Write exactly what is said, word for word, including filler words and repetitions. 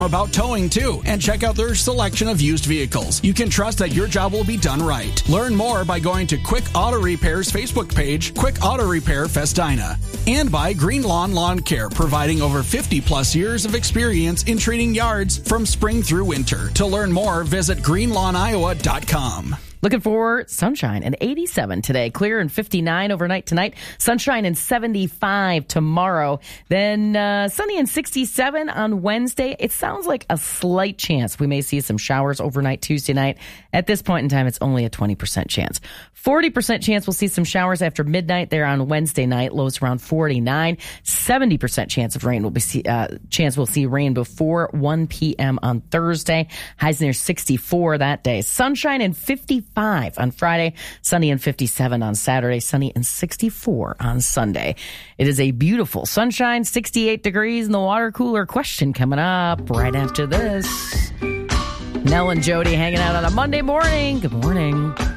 about towing too, and check out their selection of used vehicles. You can trust that your job will be done right. Learn more by going to Quick Auto Repair's Facebook page, Quick Auto Repair Festina, and by Green Lawn Lawn Care, providing over fifty plus years of experience in treating yards from spring through winter. To learn more, visit green lawn iowa dot com. Looking for sunshine and eighty-seven today. Clear and fifty-nine overnight tonight. Sunshine and seventy-five tomorrow. Then uh, sunny and sixty-seven on Wednesday. It sounds like a slight chance we may see some showers overnight Tuesday night. At this point in time, it's only a twenty percent chance. forty percent chance we'll see some showers after midnight there on Wednesday night. Lows around forty-nine. seventy percent chance of rain will be see, uh, chance we'll see rain before one p.m. on Thursday. Highs near sixty-four that day. Sunshine and fifty-five on Friday. Sunny and fifty-seven on Saturday. Sunny and sixty-four on Sunday. It is a beautiful sunshine, sixty-eight degrees in the water cooler. Question coming up right after this. Nell and Jody hanging out on a Monday morning. Good morning.